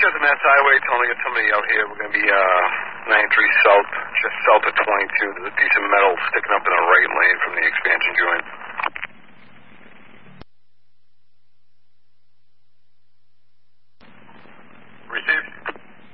you at the Mass Highway. Telling to get somebody out here. We're going to be 93 South, just south of 22. There's a piece of metal sticking up in the right lane from the expansion joint.